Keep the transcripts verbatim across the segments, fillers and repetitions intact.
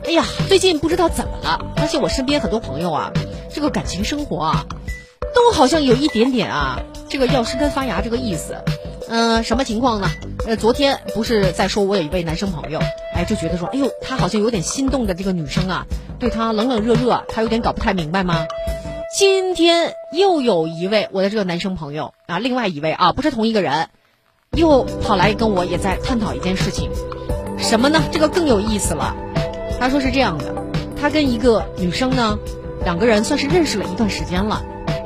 哎呀，最近不知道怎么了，发现我身边很多朋友啊，这个感情生活啊，都好像有一点点啊，这个要生根发芽这个意思。嗯、呃，什么情况呢？呃，昨天不是在说我有一位男生朋友，哎，就觉得说，哎呦，他好像有点心动的这个女生啊，对他冷冷热热，他有点搞不太明白吗？今天又有一位我的这个男生朋友啊，另外一位啊，不是同一个人，又跑来跟我也在探讨一件事情，什么呢？这个更有意思了。他说是这样的，他跟一个女生呢，两个人算是认识了一段时间了。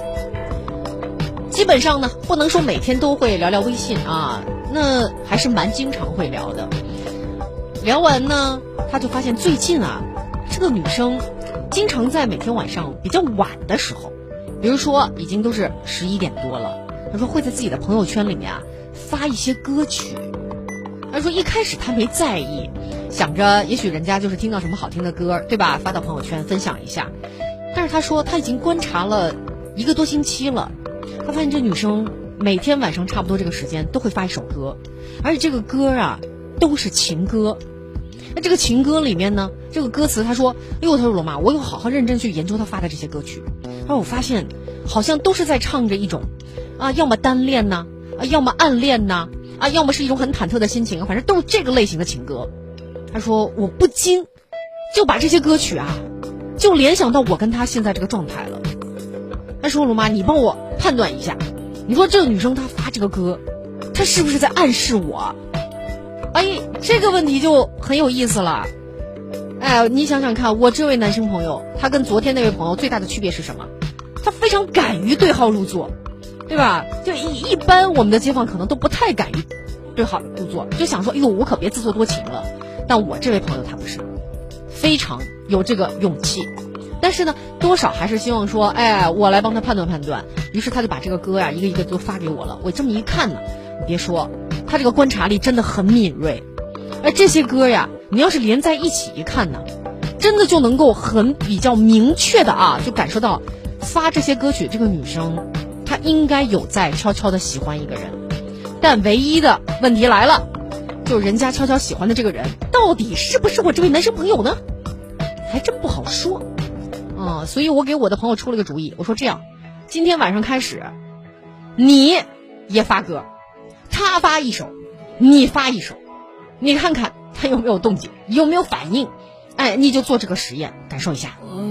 基本上呢，不能说每天都会聊聊微信啊，那还是蛮经常会聊的。聊完呢，他就发现最近啊，这个女生经常在每天晚上比较晚的时候，比如说已经都是十一点多了，他说会在自己的朋友圈里面啊发一些歌曲。他说一开始他没在意，想着也许人家就是听到什么好听的歌，对吧？发到朋友圈分享一下。但是他说他已经观察了一个多星期了，他发现这女生每天晚上差不多这个时间都会发一首歌，而且这个歌啊都是情歌。那这个情歌里面呢，这个歌词他说，哎呦，他说罗妈，我有好好认真去研究他发的这些歌曲，然后我发现好像都是在唱着一种啊，要么单恋呐、啊，要么暗恋呐、啊，啊，要么是一种很忐忑的心情，反正都是这个类型的情歌。他说我不禁就把这些歌曲啊，就联想到我跟他现在这个状态了。他说罗妈，你帮我判断一下，你说这个女生她发这个歌，她是不是在暗示我？哎，这个问题就很有意思了。哎，你想想看，我这位男生朋友，他跟昨天那位朋友最大的区别是什么？他非常敢于对号入座，对吧？就一一般我们的街坊可能都不太敢于对号入座，就想说，哎呦，我可别自作多情了。但我这位朋友他不是，非常有这个勇气。但是呢，多少还是希望说，哎，我来帮他判断判断。于是他就把这个歌呀、啊、一个一个都发给我了。我这么一看呢，你别说，他这个观察力真的很敏锐。而这些歌呀，你要是连在一起一看呢，真的就能够很比较明确的啊，就感受到发这些歌曲这个女生，她应该有在悄悄的喜欢一个人。但唯一的问题来了，就人家悄悄喜欢的这个人，到底是不是我这位男生朋友呢？还真不好说。嗯，所以我给我的朋友出了个主意，我说这样，今天晚上开始，你也发歌，他发一首，你发一首，你看看他有没有动静，有没有反应，哎，你就做这个实验，感受一下。